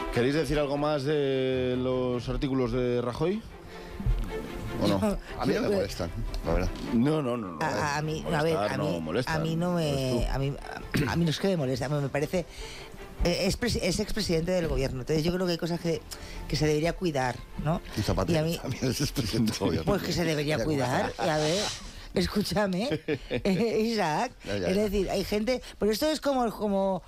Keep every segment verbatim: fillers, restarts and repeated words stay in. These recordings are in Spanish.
¿Queréis decir algo más de los artículos de Rajoy? ¿O no? A mí no me molestan, la verdad. No, no, no. no A, a mí, a ver, a mí, no molestan, a mí no me, a mí, a mí no es que me molesta, me parece. Es, es expresidente del gobierno, entonces yo creo que hay cosas que, que se debería cuidar, ¿no? Y Zapatero y a mí, también es expresidente del gobierno. Pues que se debería cuidar, a ver. Escúchame, Isaac, Ya, ya, ya. es decir, hay gente, pero esto es como, como,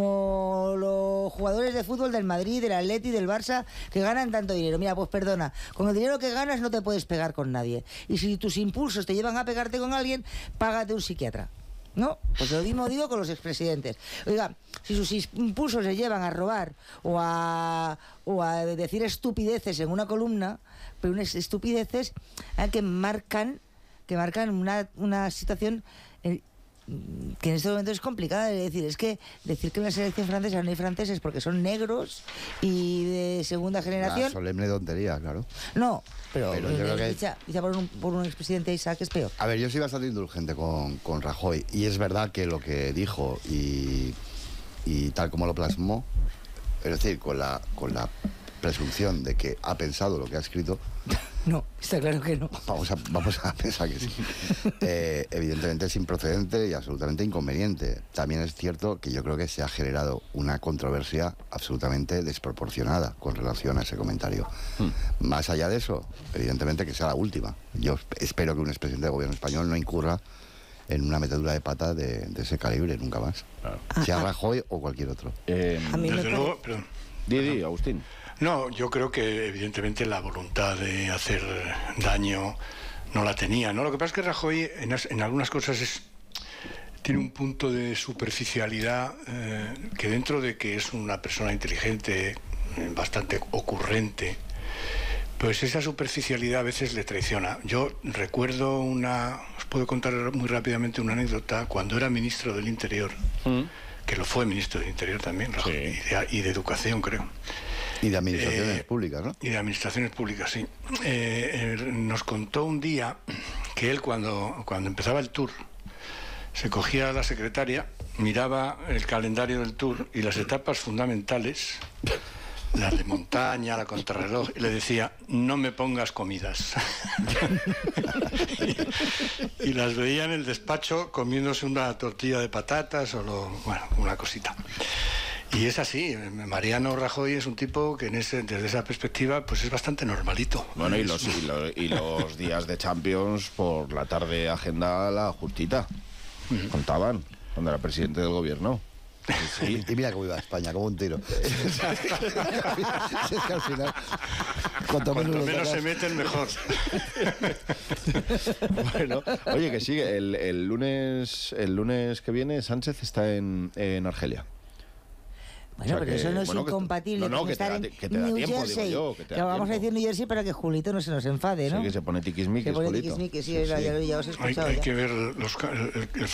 como los jugadores de fútbol del Madrid, del Atleti, del Barça, que ganan tanto dinero. Mira, pues perdona, con el dinero que ganas no te puedes pegar con nadie. Y si tus impulsos te llevan a pegarte con alguien, págate un psiquiatra. ¿No? Pues lo mismo digo con los expresidentes. Oiga, si sus impulsos se llevan a robar o a, o a decir estupideces en una columna, pero unas estupideces eh, que marcan que marcan una, una situación eh, que en este momento es complicada. Es decir, es que decir que en la selección francesa no hay franceses porque son negros y de segunda generación. Una solemne tontería, claro. No, pero, Pero yo creo que- dicha, dicha por, un, por un expresidente, Isaac, es peor. A ver, yo soy bastante indulgente con, con Rajoy y es verdad que lo que dijo y, y tal como lo plasmó, es decir, con la, con la presunción de que ha pensado lo que ha escrito, No, está claro que no. vamos a, vamos a pensar que sí. Eh, evidentemente es improcedente y absolutamente inconveniente. También es cierto que yo creo que se ha generado una controversia absolutamente desproporcionada con relación a ese comentario. Hmm. Más allá de eso, evidentemente que sea la última. Yo espero que un expresidente del gobierno español no incurra en una metedura de pata de, de ese calibre, nunca más. Claro. Sea Rajoy o cualquier otro. Eh, A mí me Desde pare- luego, perdón. Didi, Agustín. No, yo creo que evidentemente la voluntad de hacer daño no la tenía, ¿no? Lo que pasa es que Rajoy en, as- en algunas cosas es, tiene un punto de superficialidad eh, que dentro de que es una persona inteligente, eh, bastante ocurrente, pues esa superficialidad a veces le traiciona. Yo recuerdo una, os puedo contar muy rápidamente una anécdota, cuando era ministro del Interior, Mm. que lo fue ministro del Interior también, Rajoy, Sí. y, de, y de Educación, creo. Y de administraciones Eh, públicas, ¿no? Y de administraciones públicas, sí. Eh, eh, nos contó un día que él cuando, cuando empezaba el tour se cogía a la secretaria, miraba el calendario del tour y las etapas fundamentales, las de montaña, la contrarreloj, y le decía, no me pongas comidas. y, y las veía en el despacho comiéndose una tortilla de patatas o lo, bueno, una cosita. Y es así, Mariano Rajoy es un tipo que en ese, desde esa perspectiva pues es bastante normalito. Bueno, y los, y, los, y los días de Champions por la tarde agenda la justita. Ujú. Contaban, cuando era presidente del gobierno. Sí. Y mira cómo iba a España, como un tiro. es que al final, cuanto Cuanto menos, lo menos se sacas- meten, mejor. Bueno, oye, que sigue. El, el lunes el lunes que viene Sánchez está en, en Argelia. Bueno, O sea pero que, eso no es bueno, que- incompatible no, no, con que te estar da- en que te da New tiempo, digo Jersey. yo, que te da Que vamos a tiempo. decir New Jersey para que Julito no se nos enfade, ¿no? Sí, que se pone tiquismiquis, Se pone Julito. tiquismiquis, sí, Sí, ya, sí. ya, ya os he Hay, escuchado hay ya. que ver los, ca- el, el